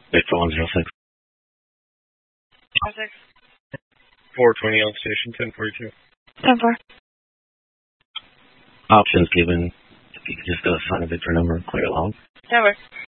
Wait for 106. 106. 420 on station, 1042. 10-4. Options given. If you could just assign a Victor number and clear along. 10-4.